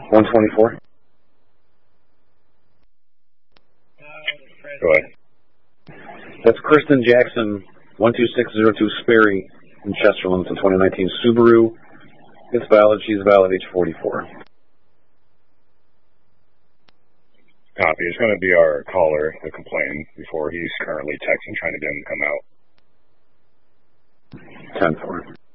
124. Go ahead. That's Kristen Jackson, 12602 Sperry in Chesterland. It's a 2019 Subaru. It's valid. She's valid, age 44. Copy. It's going to be our caller to complain before he's currently texting trying to get him to come out. 10-4.